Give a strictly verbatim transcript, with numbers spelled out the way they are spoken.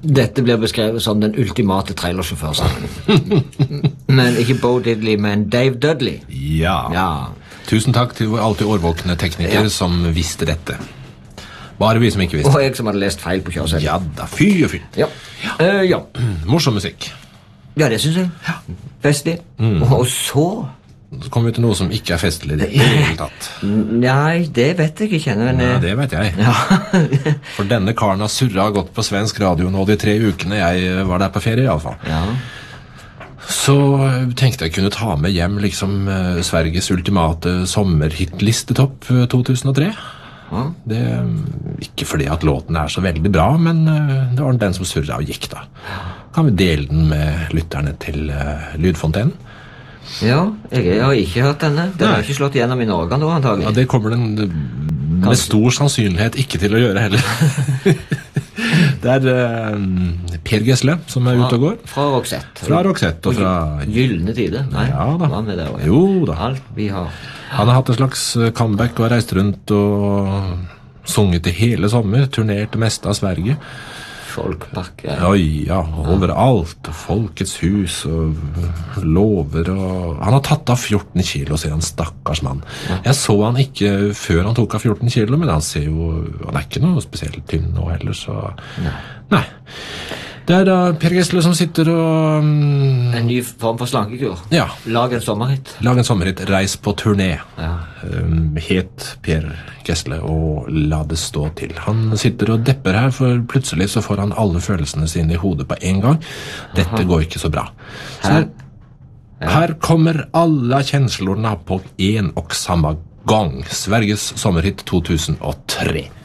Dette blir beskrevet som den ultimate trailersjåførsangen. Men ikke Bo Diddley, men Dave Dudley. Ja. Ja. Tusen takk til vår alltid årvåkne tekniker Ja. som visste dette. Bare vi som ikke visste. Og jeg som hadde lest feil på kjøreseddelen. Ja da, fy og fy. Ja. Eh, ja. Morsom musikk. Ja, det synes jeg. Festlig. Mm. Og så... Så kommer vi til noe som ikke er festlig i det hele tatt. Nei, det vet jeg ikke, men... Ja, det vet jeg. Ja. For denne karen har surret og gått på svensk radio nå de tre ukene jeg var der på ferie i alle fall. Ja. Så tenkte jeg kunne ta med hjem liksom eh, Sveriges ultimate sommerhittlistetopp eh, to tusen og tre. Ja. Det, ikke fordi at låten er så veldig bra, men eh, det var den som surret og gikk da. Kan vi dele den med lytterne til eh, Lydfontenen? Ja, jeg har ikke hørt denne. Den har Nei. ikke slått gjennom i Norge nå, antagelig. Ja, det kommer den eh, med stor sannsynlighet ikke til å gjøre heller. Det er eh, Per Gessle som er ute og går. Fra Roxette. Fra Roxette og fra... Gyllene tider. Nei, Ja da. hva med det også? Jo da. Alt vi har. Han har hatt en slags comeback og har reist rundt og sunget i hele sommer, turnert det meste av Sverige. Folkpark. Ja. Oi, ja, overalt. Folkets hus og lover og... Han har tatt av fjorten kilo, sier han, stakkars mann. Jeg så han ikke før han tok av fjorten kilo, men han ser jo... Han er ikke noe spesielt tynn nå heller, så... Nei. Nei. Det er da Per Gessle som sitter og... um, En ny form for slankekur. Ja, Lag en sommerhit. lag en sommerhit, reis på turné. Ja. Um, het Per Gessle og la det stå til. Han sitter og depper her, for plutselig så får han alle følelsene sine i hodet på en gang. Dette Aha. går ikke så bra. Så Her- her, her kommer alla känslorna på en och samma gång. Sveriges sommerhit to tusen og tre.